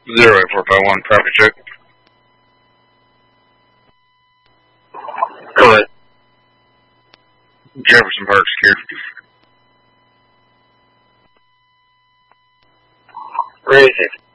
08451, traffic check. Go ahead. Jefferson Park secured. Raising.